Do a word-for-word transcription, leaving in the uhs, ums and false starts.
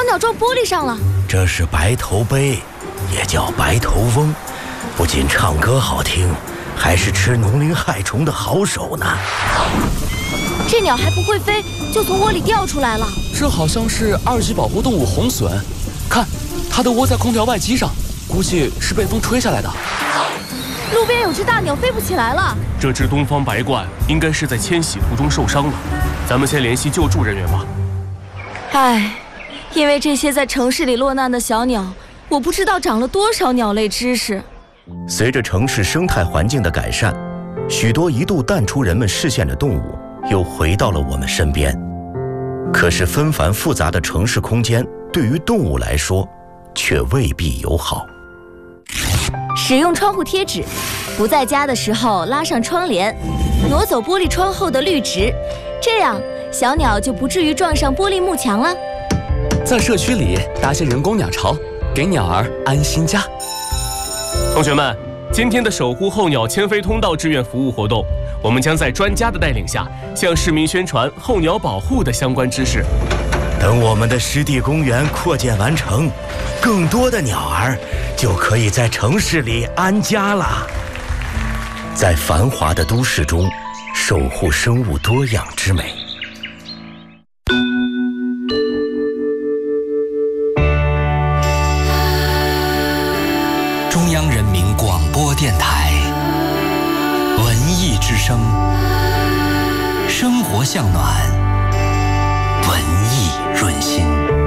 鸟撞玻璃上了。 这是白头鹎，也叫白头翁，不仅唱歌好听，还是吃农林害虫的好手呢。 这鸟还不会飞，就从窝里掉出来了。 这好像是二级保护动物红隼，看，它的窝在空调外机上，估计是被风吹下来的。 路边有只大鸟飞不起来了。 这只东方白鹳应该是在迁徙途中受伤了，咱们先联系救助人员吧。 唉，因为这些在城市里落难的小鸟，我不知道长了多少鸟类知识。 随着城市生态环境的改善，许多一度淡出人们视线的动物又回到了我们身边。可是纷繁复杂的城市空间对于动物来说却未必友好。 使用窗户贴纸，不在家的时候拉上窗帘，挪走玻璃窗后的绿植，这样小鸟就不至于撞上玻璃幕墙了。 在社区里搭些人工鸟巢，给鸟儿安心家。 同学们，今天的守护候鸟迁飞通道志愿服务活动，我们将在专家的带领下，向市民宣传候鸟保护的相关知识。 等我们的湿地公园扩建完成，更多的鸟儿就可以在城市里安家了。在繁华的都市中，守护生物多样之美。 中央人民广播电台文艺之声，生活向暖，文艺润心。